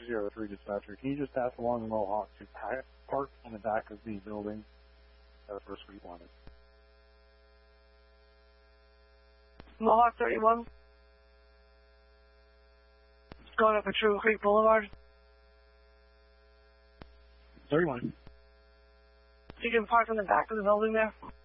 203 dispatcher. Can you just pass along the Mohawk to park in the back of the building? That's where Sweet wanted. Mohawk 31. Going up True Creek Boulevard. 31. You can park in the back of the building there.